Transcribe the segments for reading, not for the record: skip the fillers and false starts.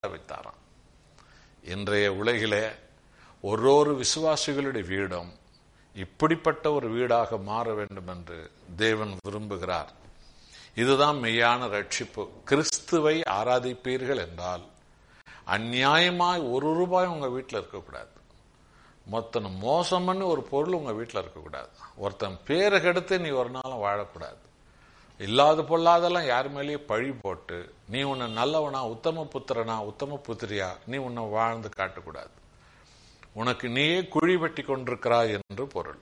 வைத்தாராம். இன்றைய உலகிலே ஒரு விசுவாசிகளுடைய வீடும் இப்படிப்பட்ட ஒரு வீடாக மாற வேண்டும் என்று தேவன் விரும்புகிறார். இதுதான் மெய்யான ரட்சிப்பு. கிறிஸ்துவை ஆராதிப்பீர்கள் என்றால் அநியாயமாய் ₹1 உங்க வீட்டில் இருக்கக்கூடாது. மொத்தம் மோசம் பண்ணி ஒரு பொருள் உங்க வீட்டில் இருக்கக்கூடாது. ஒருத்தன் பேரை கெடுத்து நீ ஒரு நாளும் வாழக்கூடாது. இல்லாத பொல்லாதெல்லாம் யார் மேலேயே பழி போட்டு நீ உன்னை நல்லவனா, உத்தம புத்திரனா, உத்தம புத்திரியா நீ உன்னை வாழ்ந்து காட்டக்கூடாது. உனக்கு நீயே குழி வெட்டி கொண்டிருக்கிறாய் என்று பொருள்.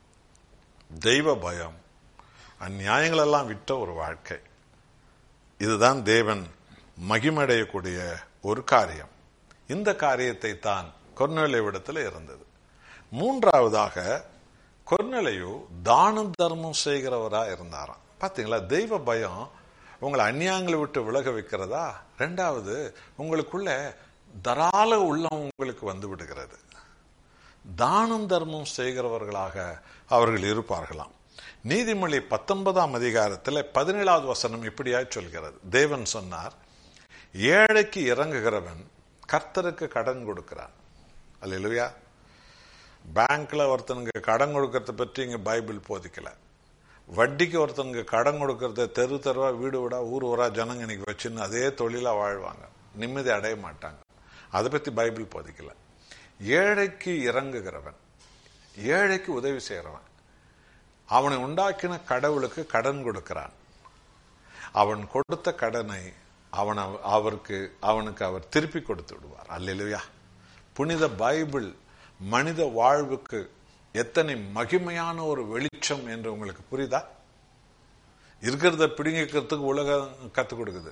தெய்வ பயம், அந்நியாயங்களெல்லாம் விட்ட ஒரு வாழ்க்கை, இதுதான் தேவன் மகிமடையக்கூடிய ஒரு காரியம். இந்த காரியத்தை தான் கொர்நேலியுவிடத்தில் இருந்தது. மூன்றாவதாக கொர்நேலியு தானம் தர்மம் செய்கிறவரா இருந்தாராம். பாத்தீங்களா, தெய்வ பயம் உங்களை அந்நியாயங்களை விட்டு விலக வைக்கிறதா. ரெண்டாவது, உங்களுக்குள்ள தாராள உள்ளம் உங்களுக்கு வந்து விடுகிறது. தானம் தர்மம் செய்கிறவர்களாக அவர்கள் இருப்பார்களாம். நீதிமொழி 19ஆம் அதிகாரத்தில் 17வது வசனம் இப்படியாய் சொல்கிறது. தேவன் சொன்னார், ஏழைக்கு இறங்குகிறவன் கர்த்தருக்கு கடன் கொடுக்கிறான். அல்லேலூயா. பேங்க்ல ஒருத்தனுக்கு கடன் கொடுக்கறத பற்றி இங்க பைபிள் போதிக்கல. வட்டிக்கு ஒருத்தனுக்கு கடன் கொடுக்கறத தெரு தெருவா, வீடு வீடா, ஊர் ஊரா ஜனங்க இன்னைக்கு வச்சுன்னு அதே தொழிலா வாழ்வாங்க, நிம்மதி அடைய மாட்டாங்க. அதை பத்தி பைபிள் போதிக்கல. ஏழைக்கு இறங்குகிறவன், ஏழைக்கு உதவி செய்கிறவன், அவனை உண்டாக்கின கடவுளுக்கு கடன் கொடுக்கிறான். அவன் கொடுத்த கடனை அவனுக்கு அவர் திருப்பி கொடுத்து விடுவார். அல்லேலூயா. புனித பைபிள் மனித வாழ்வுக்கு எத்தனை மகிமையான ஒரு வெளிச்சம் என்று உங்களுக்கு புரியுதா? இருக்கிறத பிடிங்கிறதுக்கு உலகம் கத்துக் கொடுக்குது.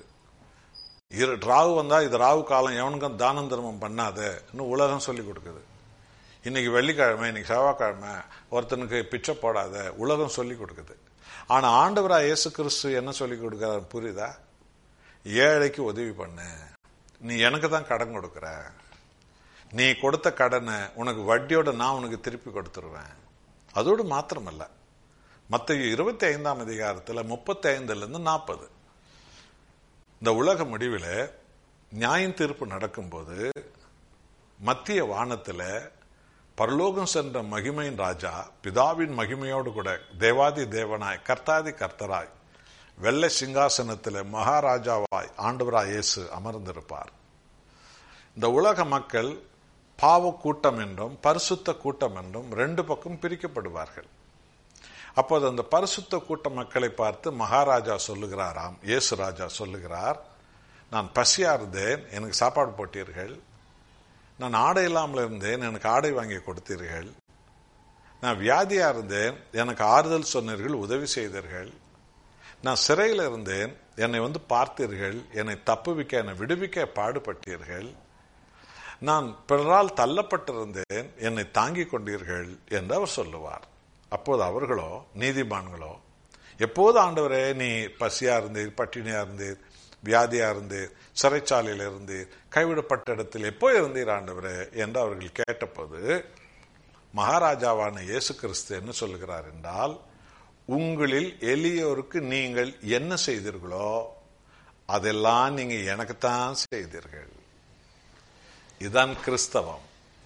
ராகு வந்தா இது ராகு காலம், எவனுக்கும் தானம் தர்மம் பண்ணாத உலகம் சொல்லி கொடுக்குது. இன்னைக்கு வெள்ளிக்கிழமை, இன்னைக்கு செவ்வாய்க்கிழமை, ஒருத்தனுக்கு பிச்சை போடாத உலகம் சொல்லி கொடுக்குது. ஆனா ஆண்டவராய் இயேசு கிறிஸ்து என்ன சொல்லி கொடுக்கிறார் புரியுதா? ஏழைக்கு உதவி பண்ணு. நீ எனக்கு தான் கடன் கொடுக்கிற, நீ கொடுத்த கடனை உனக்கு வட்டியோட நான் உனக்கு திருப்பி கொடுத்துருவேன். அதோடு மாத்திரமல்ல, மத்தேயு 25ஆம் அதிகாரத்தில் 35லிருந்து 40 இந்த உலக முடிவில் நியாயம் தீர்ப்பு நடக்கும்போது மத்திய வானத்தில் பரலோகம் சென்ற மகிமையின் ராஜா பிதாவின் மகிமையோடு கூட தேவாதி தேவனாய் கர்த்தாதி கர்த்தராய் வெள்ளை சிங்காசனத்தில் மகாராஜாவாய் ஆண்டவராய் இயேசு அமர்ந்திருப்பார். இந்த உலக மக்கள் பாவ கூட்டம் என்றும் பரிசுத்த கூட்டம் என்றும் 2 பக்கம் பிரிக்கப்படுவார்கள். அப்போது அந்த பரிசுத்த கூட்ட மக்களை பார்த்து மகாராஜா சொல்லுகிறாராம், இயேசு ராஜா சொல்லுகிறார், நான் பசியா இருந்தேன், எனக்கு சாப்பாடு போட்டீர்கள். நான் ஆடை இல்லாமல் இருந்தேன், எனக்கு ஆடை வாங்கி கொடுத்தீர்கள். நான் வியாதியா இருந்தேன், எனக்கு ஆறுதல் சொன்னீர்கள், உதவி செய்தீர்கள். நான் சிறையில் இருந்தேன், என்னை வந்து பார்த்தீர்கள், என்னை தப்புவிக்க, என்னை விடுவிக்க பாடுபட்டீர்கள். நான் பிறரால் தள்ளப்பட்டிருந்தேன், என்னை தாங்கிக் கொண்டீர்கள் என்று அவர் சொல்லுவார். அப்போது அவர்களோ, நீதிமான்களோ, எப்போது ஆண்டவரே நீ பசியா இருந்தீர், பட்டினியா இருந்தீர், வியாதியா இருந்தீர், சிறைச்சாலையில் இருந்தீர், கைவிடப்பட்ட இடத்தில் எப்போ இருந்தீர் ஆண்டவரே என்று அவர்கள் கேட்டபோது மகாராஜாவான இயேசு கிறிஸ்து என்ன சொல்லுகிறார் என்றால், உங்களில் எளியோருக்கு நீங்கள் என்ன செய்தீர்களோ அதெல்லாம் நீங்க எனக்குத்தான் செய்தீர்கள். இதுதான் கிறிஸ்தவம்.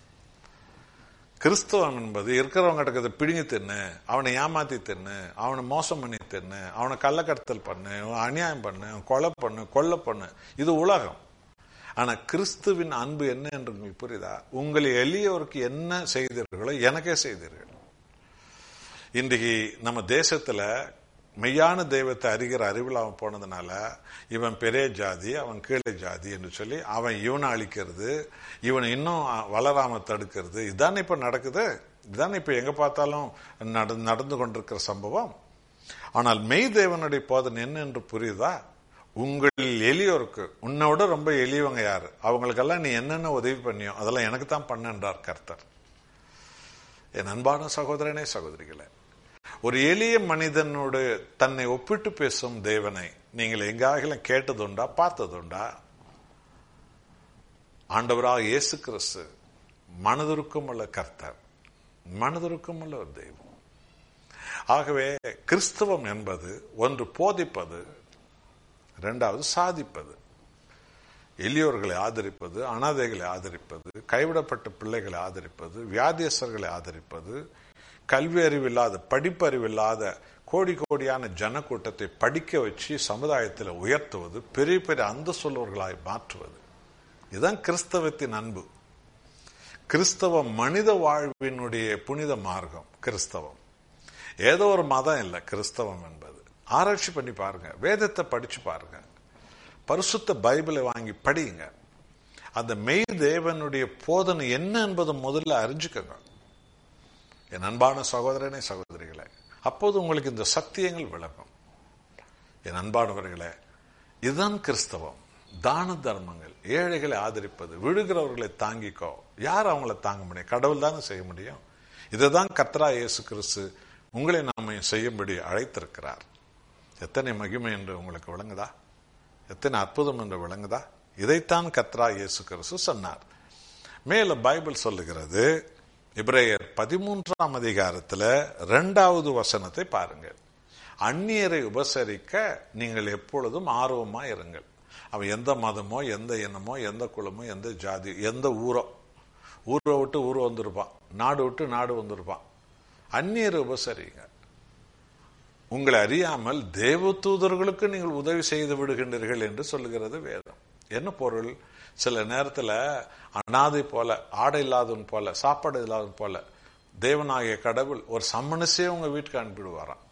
கிறிஸ்தவம் என்பது இருக்கிறவங்க பிடுங்கி தின்னு, அவனை ஏமாத்தி தின்னு, அவனை மோசம் பண்ணி தின்னு, அவனை கள்ளக்கடத்தல் பண்ணு, அநியாயம் பண்ணு, கொலை பண்ணு, இது உலகம். ஆனா கிறிஸ்துவின் அன்பு என்ன என்று உங்களுக்கு புரியுதா? உங்களை எளியோருக்கு என்ன செய்தீர்களோ எனக்கே செய்தீர்கள். இன்றைக்கு நம்ம தேசத்துல மெய்யான தெய்வத்தை அறிகிற அறிவில்லாம போனதுனால இவன் பெரிய ஜாதி, அவன் கீழே ஜாதி என்று சொல்லி அவன் இவனை அழிக்கிறது, இவனை இன்னும் வளராம தடுக்கிறது, இதுதானே இப்ப நடக்குது. இதுதானே இப்ப எங்க பார்த்தாலும் நடந்து கொண்டிருக்கிற சம்பவம். ஆனால் மெய் தேவனுடைய போதனை என்ன என்று புரியுதா? உங்களில் எளியோருக்கு, உன்னோட ரொம்ப எளியவங்க யாரு, அவங்களுக்கெல்லாம் நீ என்னென்ன உதவி பண்ணியோ அதெல்லாம் எனக்கு தான் பண்ணன்றார் கர்த்தர். என் அன்பான சகோதரனே சகோதரிகளே, ஒரு எளிய மனிதனோடு தன்னை ஒப்பிட்டு பேசும் தேவனை நீங்கள் எங்காகிலும் கேட்டதுண்டா, பார்த்ததுண்டா? ஆண்டவராக இயேசு கிறிஸ்து மனதுருக்கம் உள்ள கர்த்தர், மனதுருக்கம் உள்ள ஒரு தெய்வம். ஆகவே கிறிஸ்தவம் என்பது ஒன்று போதிப்பது, இரண்டாவது சாதிப்பது. எளியோர்களை ஆதரிப்பது, அனாதைகளை ஆதரிப்பது, கைவிடப்பட்ட பிள்ளைகளை ஆதரிப்பது, வியாதியஸ்தர்களை ஆதரிப்பது, கல்வி அறிவில்லாத, படிப்பு அறிவில்லாத கோடி கோடியான ஜனக்கூட்டத்தை படிக்க வச்சு சமுதாயத்தில் உயர்த்துவது, பெரிய பெரிய அந்தஸ்துள்ளவர்களாய் மாற்றுவது. இதுதான் கிறிஸ்தவத்தின் அன்பு. கிறிஸ்தவ மனித வாழ்வினுடைய புனித மார்க்கம் கிறிஸ்தவம். ஏதோ ஒரு மதம் இல்லை கிறிஸ்தவம் என்பது. ஆராய்ச்சி பண்ணி பாருங்க, வேதத்தை படிச்சு பாருங்க, பரிசுத்த பைபிளை வாங்கி படியுங்க. அந்த மெய் தேவனுடைய போதனை என்ன என்பதை முதல்ல அறிஞ்சுக்கங்க என் அன்பான சகோதரனே, சகோதரிகளே. அப்போது உங்களுக்கு இந்த சத்தியங்கள் விளக்கும். என் அன்பானவர்களே, இதுதான் கிறிஸ்தவம். தான தர்மங்கள், ஏழைகளை ஆதரிப்பது, விழுகிறவர்களை தாங்கிக்கோ. யார் அவங்கள தாங்க முடியும்? கடவுள் தானே செய்ய முடியும். இதுதான் கர்த்தராகிய இயேசு கிறிஸ்து உங்களை நாம செய்யும்படி அழைத்திருக்கிறார். எத்தனை மகிமை என்று உங்களுக்கு விளங்குதா? எத்தனை அற்புதம் என்று விளங்குதா? இதைத்தான் கர்த்தராகிய இயேசு கிறிஸ்து சொன்னார். மேல பைபிள் சொல்லுகிறது, எபிரேயர் 13ஆம் அதிகாரத்தில் 2வது வசனத்தை பாருங்கள். அந்நியரை உபசரிக்க நீங்கள் எப்பொழுதும் ஆர்வமா இருங்கள். அவன் எந்த மதமோ, எந்த இனமோ, எந்த குலமோ, எந்த ஜாதி, எந்த ஊரோ, ஊரை விட்டு ஊர் வந்திருப்பான், நாடு விட்டு நாடு வந்திருப்பான். அந்நியரை உபசரிங்க. உங்களை அறியாமல் தேவதூதர்களுக்கு நீங்கள் உதவி செய்து விடுகின்றீர்கள் என்று சொல்லுகிறது வேதம். என்ன பொருள்? சில நேரத்தில் அனாதை போல, ஆடை இல்லாதவன் போல, சாப்பாடு இல்லாதவன் போல தேவனாகிய கடவுள் ஒரு சம்மனசே உங்க வீட்டுக்கு அனுப்பிடுவாராம்.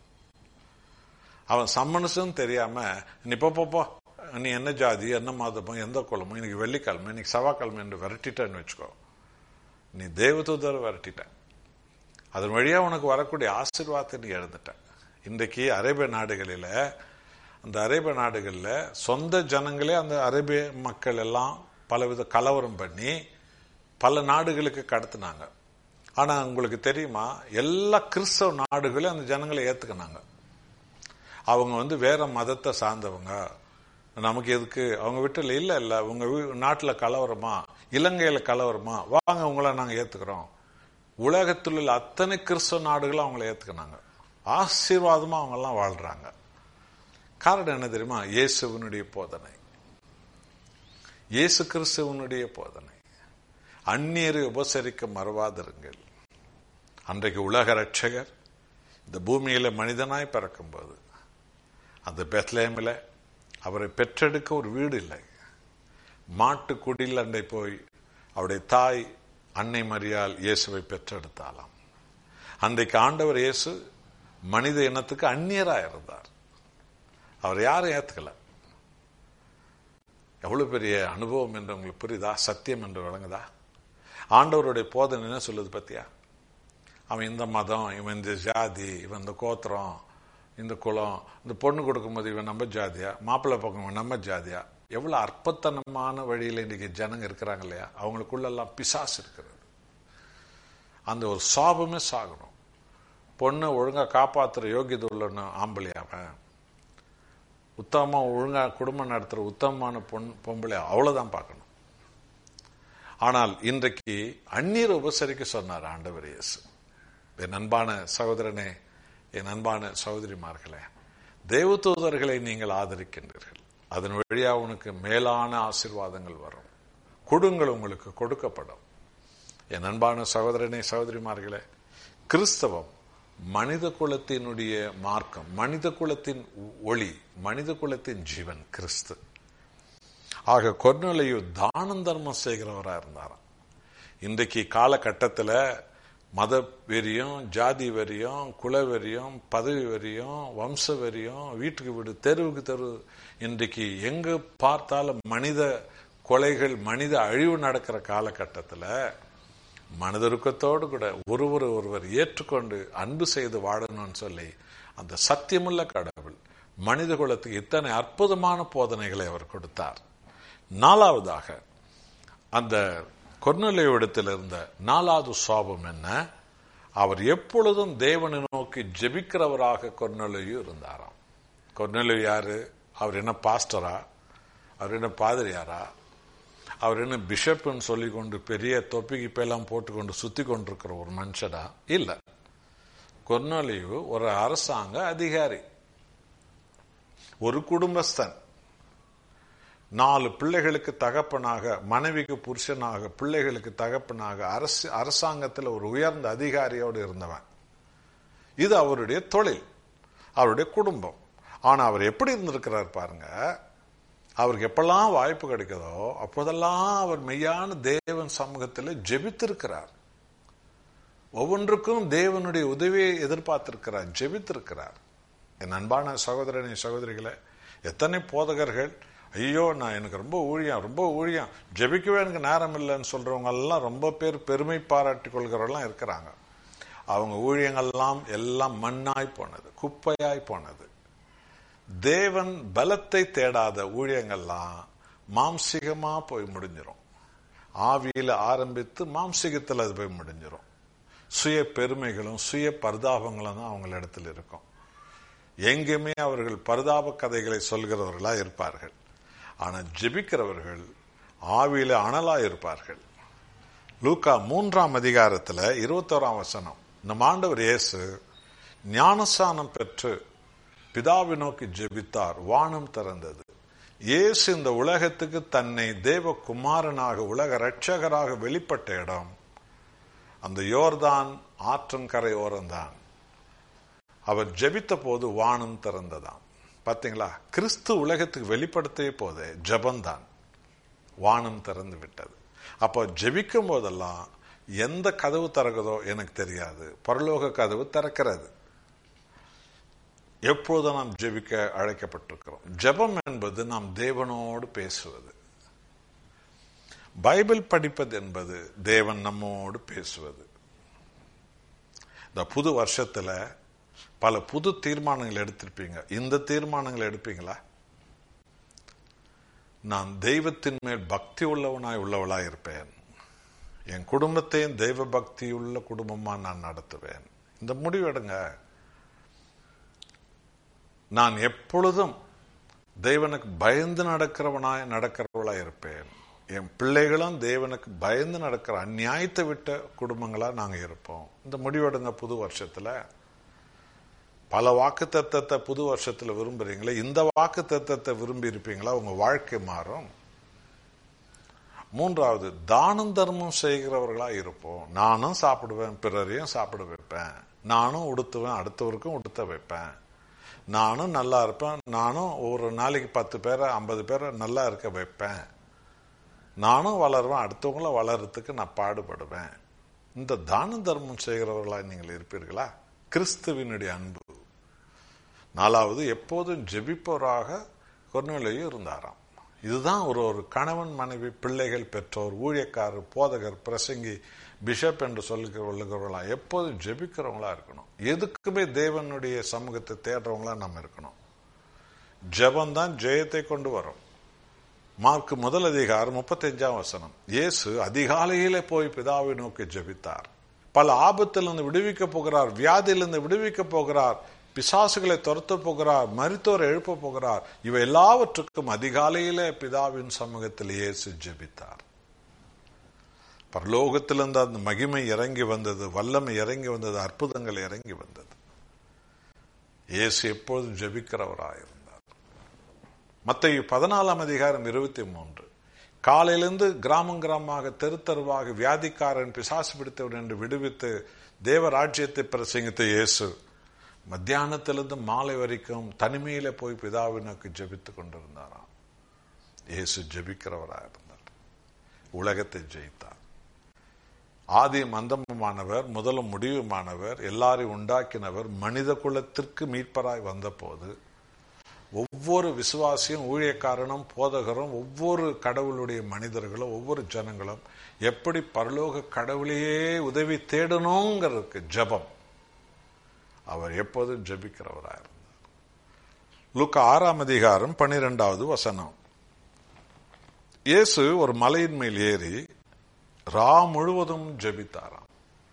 அவன் சம்மனசும் தெரியாம, நீ போ, நீ என்ன ஜாதி, என்ன மதமோ, எந்த குலமோ, இன்னைக்கு வெள்ளிக்கிழமை, இன்னைக்கு செவ்வாய்க்கிழமை என்று விரட்டிட்டேன்னு வச்சுக்கோ. நீ தேவதூதரை விரட்டிட்ட. அதன் வழியா உனக்கு வரக்கூடிய ஆசீர்வாதத்தை நீ எழுந்துட்ட. இன்றைக்கு அரேபிய நாடுகளில், அந்த அரேபிய நாடுகளில் சொந்த ஜனங்களே அந்த அரேபிய மக்கள் எல்லாம் பலவித கலவரம் பண்ணி பல நாடுகளுக்கு கடத்தினாங்க. ஆனா உங்களுக்கு தெரியுமா, எல்லா கிறிஸ்தவ நாடுகளையும் அந்த ஜனங்களை ஏத்துக்கினாங்க. அவங்க வேற மதத்தை சார்ந்தவங்க, நமக்கு எதுக்கு அவங்க வீட்டில் இல்ல உங்க நாட்டில் கலவரமா, இலங்கையில கலவரமா, வாங்க உங்களை நாங்க ஏத்துக்கிறோம். உலகத்தில் உள்ள அத்தனை கிறிஸ்தவ நாடுகளும் அவங்களை ஏத்துக்கினாங்க. ஆசீர்வாதமா அவங்க எல்லாம் வாழ்றாங்க. காரணம் என்ன தெரியுமா? இயேசுவினுடைய போதனை, இயேசு கிறிஸ்துவனுடைய போதனை. அந்நியரை உபசரிக்க மறவாதிருங்கள். அன்றைக்கு உலக ரட்சகர் இந்த பூமியில மனிதனாய் பிறக்கும்போது அந்த பெத்லஹேமில் அவரை பெற்றெடுக்க ஒரு வீடு இல்லை. மாட்டு குடியில் அண்டை போய் அவருடைய தாய் அன்னை மரியாள் இயேசுவை பெற்றெடுத்தாலாம். அன்றைக்கு ஆண்டவர் இயேசு மனித இனத்துக்கு அந்நியராக இருந்தார். அவர் யாரும் ஏத்துக்கல. எவ்வளவு பெரிய அனுபவம் என்று உங்களுக்கு புரியுதா? சத்தியம் என்று விளங்குதா? ஆண்டவருடைய போதனை என்ன சொல்லுது பத்தியா? அவன் இந்த மதம், இவன் இந்த ஜாதி, இவன் இந்த கோத்திரம், இந்த குலம், இந்த பொண்ணு கொடுக்கும்போது இவன் நம்ம ஜாதியா, மாப்பிள்ளை பக்கம் நம்ம ஜாதியா. எவ்வளவு அற்பத்தனமான வழியில் இன்னைக்கு ஜனங்க இருக்கிறாங்க இல்லையா? அவங்களுக்குள்ளெல்லாம் பிசாசு இருக்கிறது. அந்த ஒரு சாபமே சாகணும். பொண்ணை ஒழுங்கா காப்பாத்துற யோகியதை உள்ளன்னு ஆம்பளையாவன், உத்தமமா ஒழுங்கா குடும்பம் நடத்துற உத்தமமான பொம்பளை, அவ்வளவுதான் பார்க்கணும். ஆனால் இன்றைக்கு அந்நியரை உபசரிக்க சொன்னார் ஆண்டவர் இயேசு. என் அன்பான சகோதரனே, என் அன்பான சகோதரிமார்களே, தேவதூதர்களை நீங்கள் ஆதரிக்கின்றீர்கள். அதன் வழியா உனக்கு மேலான ஆசீர்வாதங்கள் வரும். கொடுங்கள், உங்களுக்கு கொடுக்கப்படும். என் அன்பான சகோதரனே, சகோதரிமார்களே, கிறிஸ்தவம் மனித குலத்தினுடைய மார்க்கம், மனித குலத்தின் ஒளி, மனித குலத்தின் ஜீவன் கிறிஸ்து. ஆக கொர்நேலியு தானம் தர்மம் செய்கிறவரா இருந்தாராம். இன்றைக்கு காலகட்டத்தில் மத வெறியும், ஜாதி வெறியும், குல வெறியும், பதவி வெறியும், வம்ச வெறியும், வீட்டுக்கு வீடு, தெருவுக்கு தெரு, இன்றைக்கு எங்க பார்த்தாலும் மனித கொலைகள், மனித அழிவு நடக்கிற காலகட்டத்தில் மனிதருக்கத்தோடு கூட ஒருவர் ஏற்றுக்கொண்டு அன்பு செய்து வாழணும்னு சொல்லி அந்த சத்தியமுள்ள கடவுள் மனித குலத்துக்கு இத்தனை அற்புதமான போதனைகளை அவர் கொடுத்தார். 4வதாக அந்த கொர்நேலியுவிடத்தில் இருந்த 4வது சுவாபம் என்ன? அவர் எப்பொழுதும் தேவனை நோக்கி ஜெபிக்கிறவராக கொர்நேலியு இருந்தாராம். கொர்நேலியு யாரு? அவர் என்ன பாஸ்டரா? அவர் என்ன பாதிரியாரா? அவர் என்ன பிஷப்னு சொல்லி கொண்டு பெரிய தொப்பிக்கு பேலாம் போட்டுக்கொண்டு சுத்தி கொண்டிருக்கிற ஒரு மனுஷனா? இல்ல. கொர்நேலியு ஒரு அரசாங்க அதிகாரி, ஒரு குடும்பஸ்தன். 4 பிள்ளைகளுக்கு தகப்பனாக, மனைவிக்கு புருஷனாக, பிள்ளைகளுக்கு தகப்பனாக, அரசாங்கத்தில் ஒரு உயர்ந்த அதிகாரியோடு இருந்தவன். இது அவருடைய தொழில், அவருடைய குடும்பம். ஆனா அவர் எப்படி இருந்திருக்கிறார் பாருங்க. அவருக்கு எப்பெல்லாம் வாய்ப்பு கிடைக்குதோ அப்போதெல்லாம் அவர் மெய்யான தேவன் சமூகத்தில் ஜெபித்திருக்கிறார். ஒவ்வொன்றுக்கும் தேவனுடைய உதவியை எதிர்பார்த்திருக்கிறார், ஜெபித்திருக்கிறார். என் அன்பான சகோதரனை சகோதரிகளை, எத்தனை போதகர்கள் ஐயோ நான் எனக்கு ரொம்ப ஊழியம் ஜெபிக்கவே எனக்கு நேரம் இல்லைன்னு சொல்றவங்க எல்லாம் ரொம்ப பேர் பெருமை பாராட்டி கொள்கிறவெல்லாம் இருக்கிறாங்க. அவங்க ஊழியங்கள்லாம் எல்லாம் மண்ணாய் போனது, குப்பையாய் போனது. தேவன் பலத்தை தேடாத ஊழியங்கள்லாம் மாம்சிகமா போய் முடிஞ்சிடும். ஆவியில ஆரம்பித்து மாம்சிகத்தில் அது போய் முடிஞ்சிடும். சுய பெருமைகளும் சுய பரிதாபங்களும் தான் அவங்க இடத்துல இருக்கும். எங்கேயுமே அவர்கள் பரிதாப கதைகளை சொல்கிறவர்களா இருப்பார்கள். ஆனா ஜெபிக்கிறவர்கள் ஆவியில அனலா இருப்பார்கள். லூக்கா 3ஆம் அதிகாரத்துல 21ஆம் வசனம், நம் ஆண்டவர் இயேசு ஞானஸ்நானம் பெற்று பிதாவை நோக்கி ஜெபித்தார், வானம் திறந்தது. இயேசு இந்த உலகத்துக்கு தன்னை தேவகுமாரனாக உலக இரட்சகராக வெளிப்பட்ட இடம் அந்த யோர்தான் ஆற்றங்கரை ஓரம்தான். அவர் ஜெபித்த போது வானம் திறந்ததாம். பாத்தீங்களா, கிறிஸ்து உலகத்துக்கு வெளிப்படுத்திய போதே ஜெபந்தான், வானம் திறந்து விட்டது. அப்போ ஜெபிக்கும் போதெல்லாம் எந்த கதவு திறக்குதோ எனக்கு தெரியாது, பரலோக கதவு திறக்கிறது. எப்போதும் நாம் ஜெபிக்க அழைக்கப்பட்டிருக்கிறோம். ஜெபம் என்பது நாம் தேவனோடு பேசுவது. பைபிள் படிப்பது என்பது தேவன் நம்மோடு பேசுவது. இந்த புது வருஷத்துல பல புது தீர்மானங்கள் எடுத்திருப்பீங்க. இந்த தீர்மானங்களை எடுப்பீங்களா? நான் தெய்வத்தின் மேல் பக்தி உள்ளவனாய் இருப்பேன், என் குடும்பத்தையும் தெய்வ பக்தி உள்ள குடும்பமா நான் நடத்துவேன். இந்த முடிவு எடுங்க. நான் எப்பொழுதும் தேவனுக்கு பயந்து நடக்கிறவளா இருப்பேன். என் பிள்ளைகளும் தேவனுக்கு பயந்து நடக்கிற அநியாயத்தை விட்ட குடும்பங்களா நாங்க இருப்போம். இந்த முடிவெடுங்க. புது வருஷத்துல பல வாக்கு தத்தத்தை புது வருஷத்துல விரும்புறீங்களா? இந்த வாக்கு தத்தத்தை விரும்பி இருப்பீங்களா? உங்க வாழ்க்கை மாறும். 3வது, தானம் தர்மம் செய்கிறவர்களா இருப்போம். நானும் சாப்பிடுவேன், பிறரையும் சாப்பிட வைப்பேன். நானும் உடுத்துவேன், அடுத்தவருக்கும் உடுத்த வைப்பேன். நானும் நல்லா இருப்பேன். நானும் ஒரு நாளைக்கு 10 பேரை 50 பேரை நல்லா இருக்க வைப்பேன். நானும் வளருவேன், அடுத்தவங்கள வளர்றதுக்கு நான் பாடுபடுவேன். இந்த தான தர்மம் செய்கிறவர்களா நீங்கள் இருப்பீர்களா? கிறிஸ்துவினுடைய அன்பு. 4வது, எப்போதும் ஜெபிப்பவராக கொர்நேலியு இருந்தாராம். இதுதான் ஒரு கணவன் மனைவி பிள்ளைகள் பெற்றோர் ஊழியக்காரர் போதகர் பிரசங்கி பிஷப் என்று சொல்லுகிறவர்களா எப்போதும் ஜெபிக்கிறவங்களா இருக்கணும். எதுக்குமே தேவனுடைய சமூகத்தை தேடுறவங்களா நம்ம இருக்கணும். ஜெபம்தான் ஜெயத்தை கொண்டு வரும். மார்க் 1 அதிகாரம் 35ஆம் வசனம், இயேசு அதிகாலையிலே போய் பிதாவை நோக்கி ஜெபித்தார். பல ஆபத்திலிருந்து விடுவிக்க போகிறார், வியாதியிலிருந்து விடுவிக்க போகிறார், பிசாசுகளை துரத்த போகிறார், மரித்தோரை எழுப்ப போகிறார். இவை எல்லாவற்றுக்கும் அதிகாலையிலே பிதாவின் சமூகத்தில் இயேசு ஜெபித்தார். பரலோகத்திலிருந்து அந்த மகிமை இறங்கி வந்தது, வல்லமை இறங்கி வந்தது, அற்புதங்கள் இறங்கி வந்தது. இயேசு எப்பொழுதும் ஜெபிக்கிறவராயிருந்தார். மத்தேயு 14ஆம் அதிகாரம் 23, காலையிலிருந்து கிராமமாக தெருத்தருவாக வியாதிக்காரன் பிசாசு பிடித்தவன் என்று விடுவித்து தேவராஜ்யத்தை பிரசங்கித்த இயேசு மத்தியானத்திலிருந்து மாலை வரைக்கும் தனிமையில போய் பிதாவினுக்கு ஜெபித்துக் கொண்டிருந்தாராம். இயேசு ஜெபிக்கிறவராயிருந்தார், உலகத்தை ஜெயித்தார். ஆதியும் அந்தமுமானவர், முதலும் முடிவுமானவர், எல்லாரையும் உண்டாக்கினவர், மனித குலத்திற்கு மீட்பராய் வந்த போது ஒவ்வொரு விசுவாசியும் ஊழியக்காரனும் போதகரும் ஒவ்வொரு கடவுளுடைய மனிதர்களும் ஒவ்வொரு ஜனங்களும் எப்படி பரலோக கடவுளையே உதவி தேடணுங்கிறதுக்கு ஜெபம். அவர் எப்போதும் ஜெபிக்கிறவராயிருந்தார். லூக்கா 6ஆம் அதிகாரம் 12வது வசனம், இயேசு ஒரு மலையின் மேல் ஏறி ரா முழுவதும் ஜெபித்தாராம்.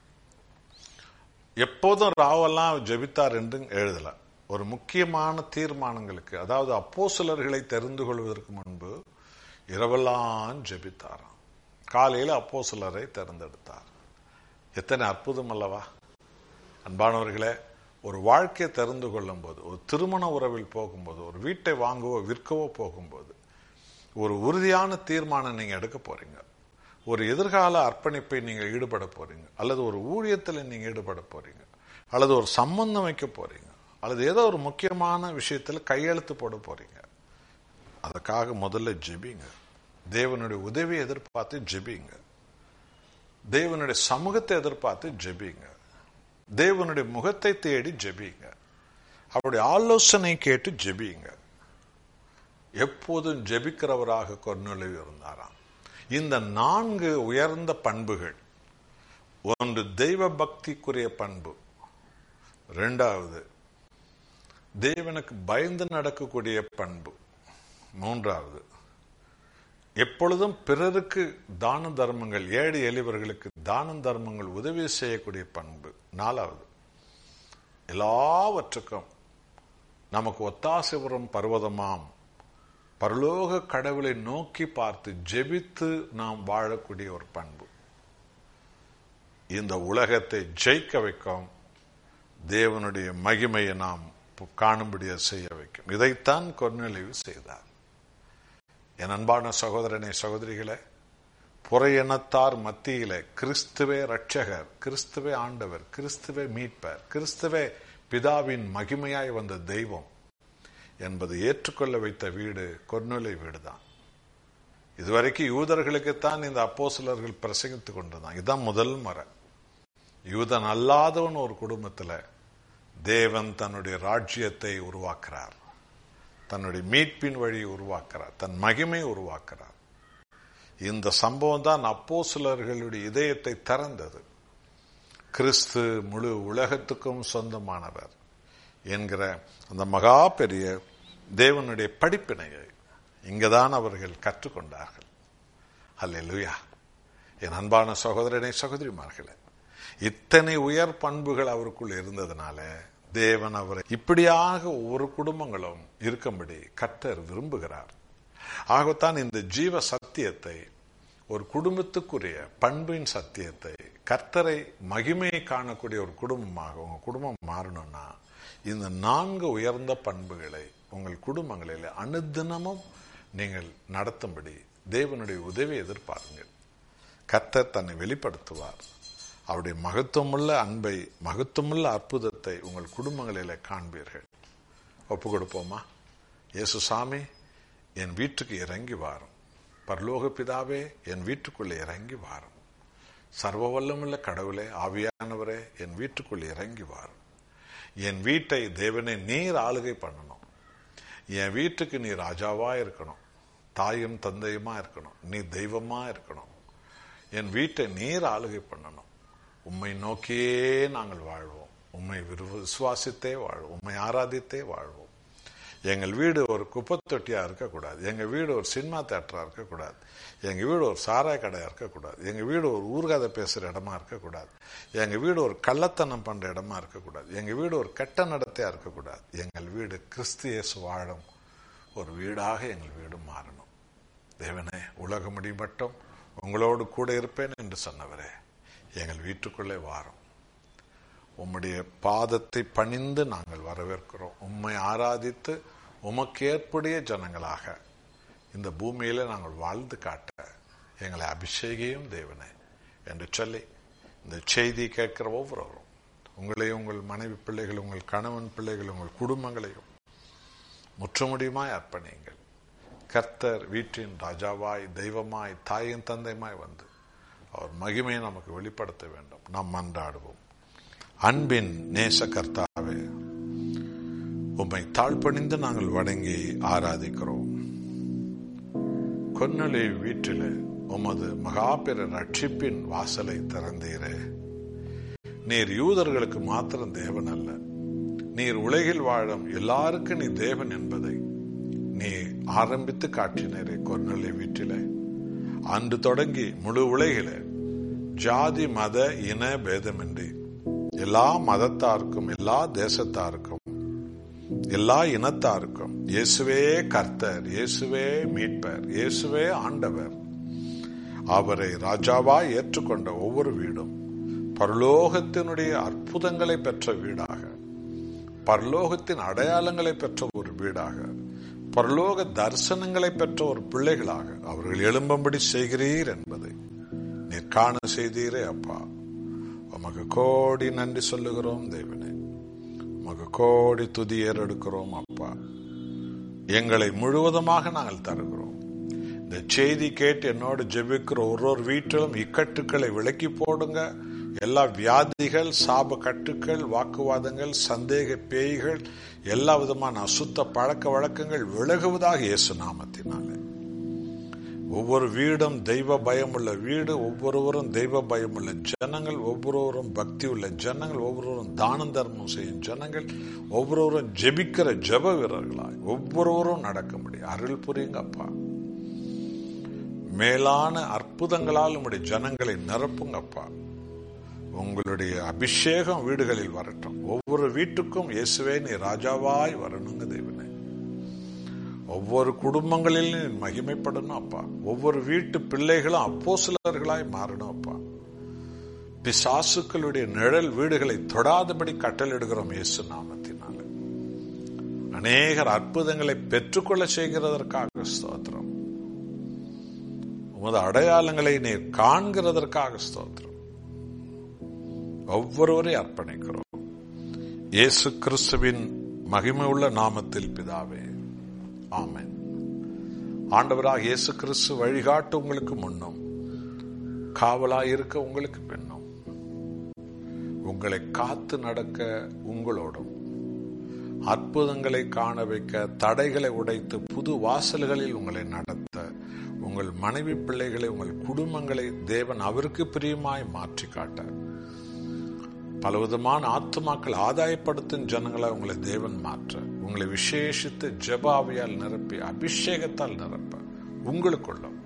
எப்போதும் ராவெல்லாம் ஜெபித்தார் என்று எழுதல. ஒரு முக்கியமான தீர்மானங்களுக்கு, அதாவது அப்போஸ்தலர்களை தெரிந்து கொள்வதற்கு முன்பு இரவெல்லாம் ஜெபித்தாராம். காலையில் அப்போஸ்தலரை தேர்ந்தெடுத்தார். எத்தனை அற்புதம் அல்லவா அன்பானவர்களே! ஒரு வாழ்க்கையை தெரிந்து கொள்ளும் போது, ஒரு திருமண உறவில் போகும்போது, ஒரு வீட்டை வாங்கவோ விற்கவோ போகும்போது, ஒரு உறுதியான தீர்மானம் நீங்க எடுக்க போறீங்க. ஒரு எதிர்கால அர்ப்பணிப்பை நீங்க ஈடுபட போறீங்க, அல்லது ஒரு ஊழியத்தில் நீங்க ஈடுபட போறீங்க, அல்லது ஒரு சம்பந்தம் வைக்க போறீங்க, அல்லது ஏதோ ஒரு முக்கியமான விஷயத்துல கையெழுத்து போட போறீங்க. அதுக்காக முதல்ல ஜெபிங்க. தேவனுடைய உதவியை எதிர்பார்த்து ஜெபிங்க. தேவனுடைய சமூகத்தை எதிர்பார்த்து ஜெபிங்க. தேவனுடைய முகத்தை தேடி ஜெபிங்க. அவருடைய ஆலோசனை கேட்டு ஜெபிங்க. எப்போதும் ஜெபிக்கிறவராக கொர்நேலியு இருந்தாராம். இந்த 4 உயர்ந்த பண்புகள், ஒன்று தெய்வ பக்திக்குரிய பண்பு, 2வது தேவனுக்கு பயந்து நடக்கக்கூடிய பண்பு, 3வது எப்பொழுதும் பிறருக்கு தான தர்மங்கள், ஏழை எளியவர்களுக்கு தான தர்மங்கள் உதவி செய்யக்கூடிய பண்பு, 4வது எல்லாவற்றுக்கும் நமக்கு ஒத்தாசை வரும் பர்வதமாம் பரலோக கடவுளை நோக்கி பார்த்து ஜெபித்து நாம் வாழக்கூடிய ஒரு பண்பு. இந்த உலகத்தை ஜெயிக்க வைக்கும், தேவனுடைய மகிமையை நாம் காணும்படியாக செய்ய வைக்கும். இதைத்தான் கொர்நேலியு செய்தார். என் அன்பான சகோதரனே, சகோதரிகளே, புறையினத்தார் மத்தியிலே கிறிஸ்துவே ரட்சகர், கிறிஸ்துவே ஆண்டவர், கிறிஸ்துவே மீட்பர், கிறிஸ்துவே பிதாவின் மகிமையாய் வந்த தெய்வம் என்பதை ஏற்றுக்கொள்ள வைத்த வீடு கொர்நேலியு வீடுதான். இதுவரைக்கும் யூதர்களுக்குத்தான் இந்த அப்போஸ்தலர்கள் பிரசங்கித்துக் கொண்டிருந்தாங்க. இதுதான் முதல் முறை யூதன் அல்லாதவன் ஒரு குடும்பத்துல தேவன் தன்னுடைய ராஜ்யத்தை உருவாக்குறார், தன்னுடைய மீட்பின் வழியை உருவாக்குறார், தன் மகிமை உருவாக்குறார். இந்த சம்பவம் தான் அப்போஸ்தலர்களுடைய இதயத்தை திறந்தது. கிறிஸ்து முழு உலகத்துக்கும் சொந்தமானவர் என்கிற அந்த மகா பெரிய தேவனுடைய படிப்பினையை இங்குதான் அவர்கள் கற்றுக்கொண்டார்கள். அல்லேலூயா. என் அன்பான சகோதரனை, சகோதரிமார்களே, இத்தனை உயர் பண்புகள் அவருக்குள் இருந்ததுனால தேவன் அவரை இப்படியாக ஒவ்வொரு குடும்பங்களும் இருக்கும்படி கர்த்தர் விரும்புகிறார். ஆகத்தான் இந்த ஜீவ சத்தியத்தை, ஒரு குடும்பத்துக்குரிய பண்பின் சத்தியத்தை, கர்த்தரை மகிமையை காணக்கூடிய ஒரு குடும்பமாக உங்க குடும்பம் மாறணும்னா இந்த 4 உயர்ந்த பண்புகளை உங்கள் குடும்பங்களில் அனுதினமும் நீங்கள் நடத்தும்படி தேவனுடைய உதவியை எதிர்பாருங்கள். கர்த்தர் தன்னை வெளிப்படுத்துவார். அவருடைய மகத்துவமுள்ள அன்பை, மகத்துவமுள்ள அற்புதத்தை உங்கள் குடும்பங்களில் காண்பீர்கள். ஒப்பு கொடுப்போமா? இயேசு சாமி, என் வீட்டுக்கு இறங்கி வாரும். பரலோக பிதாவே, என் வீட்டுக்குள்ளே இறங்கி வாரும். சர்வ வல்லமுள்ள கடவுளே, ஆவியானவரே, என் வீட்டுக்குள்ளே இறங்கி வாரும். என் வீட்டை தேவனே நீர் ஆளுகை பண்ணணும். என் வீட்டுக்கு நீ ராஜாவா இருக்கணும், தாயும் தந்தையுமா இருக்கணும், நீ தெய்வமா இருக்கணும். என் வீட்டை நீர் ஆளுகை பண்ணணும். உம்மை நோக்கியே நாங்கள் வாழ்வோம், உம்மை விசுவாசித்தே வாழ்வோம், உம்மை ஆராதித்தே வாழ்வோம். எங்கள் வீடு ஒரு குப்பை தொட்டியா இருக்கக்கூடாது. எங்க வீடு ஒரு சினிமா தியேட்டரா இருக்கக்கூடாது. எங்க வீடு ஒரு சாராய கடையா இருக்கக்கூடாது. எங்க வீடு ஒரு ஊர்காதை பேசுற இடமா இருக்கக்கூடாது. எங்க வீடு ஒரு கள்ளத்தனம் பண்ற இடமா இருக்கக்கூடாது. எங்க வீடு ஒரு கெட்ட நடத்தையா இருக்கக்கூடாது. எங்கள் வீடு கிறிஸ்து இயேசு வாழும் ஒரு வீடாக எங்கள் வீடு மாறணும். தேவனே, உலக முடியும் மட்டும் உங்களோடு கூட இருப்பேன் என்று சொன்னவரே, எங்கள் வீட்டுக்குள்ளே வாரும். உம்முடைய பாதத்தை பணிந்து நாங்கள் வரவேற்கிறோம். உம்மை ஆராதித்து உமக்கு ஏற்புடைய ஜனங்களாக இந்த பூமியில நாங்கள் வாழ்ந்து காட்ட எங்களை அபிஷேகியும் தேவனே என்று சொல்லி இந்த செய்தி கேட்கிற ஒவ்வொருவரும் உங்களையும், உங்கள் மனைவி பிள்ளைகள், உங்கள் கணவன் பிள்ளைகள், உங்கள் குடும்பங்களையும் முற்றுமுடியுமாய் அர்ப்பணியுங்கள். கர்த்தர் வீட்டின் ராஜாவாய், தெய்வமாய், தாயின் தந்தையுமாய் வந்து அவர் மகிமையை நமக்கு வெளிப்படுத்த வேண்டும். நாம் மன்றாடுவோம். அன்பின் நேச கர்த்தாவே, உம்மை தாழ்பணிந்து நாங்கள் வணங்கி ஆராதிக்கிறோம். கொர்நேலியு வீட்டிலே உமது மகாபெரு ரட்சிப்பின் வாசலை திறந்தீரே. நீர் யூதர்களுக்கு மாத்திரம் தேவன் அல்ல, நீர் உலகில் வாழும் எல்லாருக்கும் நீ தேவன் என்பதை நீ ஆரம்பித்து காட்டினரே. கொர்நேலியு வீட்டிலே அன்று தொடங்கி முழு உலகிலே ஜாதி மத இன பேதமின்றி எல்லா மதத்தாருக்கும், எல்லா தேசத்தாருக்கும், எல்லா இனத்தாருக்கும் இயேசுவே கர்த்தர், இயேசுவே மீட்பர், இயேசுவே ஆண்டவர், அவரை ராஜாவாய் ஏற்றுக்கொண்ட ஒவ்வொரு வீடும் பரலோகத்தினுடைய அற்புதங்களை பெற்ற வீடாக, பரலோகத்தின் அடையாளங்களை பெற்ற ஒரு வீடாக, பரலோக தரிசனங்களை பெற்ற ஒரு பிள்ளைகளாக அவர்கள் எழும்பும்படி செய்கிறீர் என்பதை நீர் காண செய்தீரே அப்பா. உமக்கு கோடி நன்றி சொல்லுகிறோம் தேவனே. உமக்கு கோடி துதி ஏறெடுக்கிறோம் அப்பா. எங்களை முழுவதுமாக நாங்கள் தருகிறோம். இந்த செய்தி கேட்டு என்னோடு ஜெபிக்கிற ஒரு வீட்டிலும் இக்கட்டுக்களை விலக்கி போடுங்க. எல்லா வியாதிகள், சாப கட்டுக்கள், வாக்குவாதங்கள், சந்தேக பேய்கள், எல்லா விதமான அசுத்த பழக்க வழக்கங்கள் விலகுவதாக இயேசு நாமத்தினாலே. ஒவ்வொரு வீடும் தெய்வ பயமுள்ள வீடு, ஒவ்வொருவரும் தெய்வ பயமுள்ள ஜனங்கள், ஒவ்வொருவரும் பக்தி உள்ள ஜனங்கள், ஒவ்வொருவரும் தான தர்மம் செய்யும் ஜனங்கள், ஒவ்வொருவரும் ஜெபிக்கிற ஜெப வீரர்களாய் ஒவ்வொருவரும் நடக்க முடியும். அருள் புரியுங்க அப்பா. மேலான அற்புதங்களால் உங்களுடைய ஜனங்களை நிரப்புங்கப்பா. உங்களுடைய அபிஷேகம் வீடுகளில் வரட்டும். ஒவ்வொரு வீட்டுக்கும் இயேசுவே நீ ராஜாவாய் வரணுங்க தேவனே. ஒவ்வொரு குடும்பங்களிலும் நீ மகிமைப்படணும் அப்பா. ஒவ்வொரு வீட்டு பிள்ளைகளும் அப்போஸ்தலர்களாய் மாறணும் அப்பா. பிசாசுக்களுடைய நிழல் வீடுகளை தொடாதபடி கட்டளையிடுகிறோம் இயேசு நாமத்தினால. அநேகர் அற்புதங்களை பெற்றுக்கொள்ள செய்கிறதற்காக ஸ்தோத்திரம். உமது அடையாளங்களை நீர் காண்கிறதற்காக ஸ்தோத்திரம். ஒவ்வொருவரை அர்ப்பணிக்கிறோம் இயேசு கிறிஸ்துவின் மகிமை உள்ள நாமத்தில் பிதாவே, ஆமென். ஆண்டவராக இயேசு கிறிஸ்து வழிகாட்டு உங்களுக்கு முன்னும், காவலாயிருக்க உங்களுக்கு பின்னும், உங்களை காத்து நடக்க உங்களோடும், அற்புதங்களை காண வைக்க, தடைகளை உடைத்து புது வாசல்களில் உங்களை நடத்த, உங்கள் மனைவி பிள்ளைகளை, உங்கள் குடும்பங்களை தேவன் அவருக்கு பிரியமாய் மாற்றி காட்ட, பலவிதமான ஆத்துமாக்கள் ஆதாயப்படுத்தும் ஜனங்களை உங்களை தேவன் மாற்ற, உங்களை விசேஷித்து ஜெபாவியால் நிரப்பி அபிஷேகத்தால் நிரப்ப உங்களுக்குள்ளும்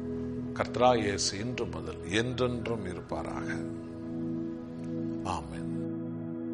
கர்த்தராகிய இயேசு இன்று முதல் என்றென்றும் இருப்பாராக. ஆமென்.